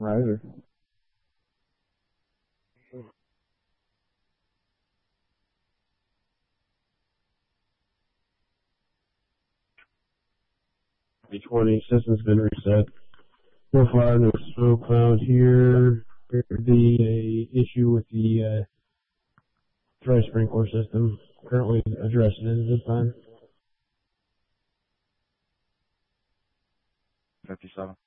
Riser. B20, system's been reset. No fire, no smoke found here. There could be a issue with the dry sprinkler system. Currently addressing it at this time. 57.